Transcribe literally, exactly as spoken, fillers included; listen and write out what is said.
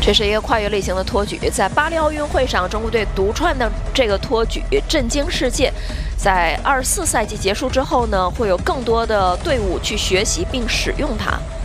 这是一个跨越类型的托举，在巴黎奥运会上，中国队独创的这个托举震惊世界。在二十四赛季结束之后呢，会有更多的队伍去学习并使用它。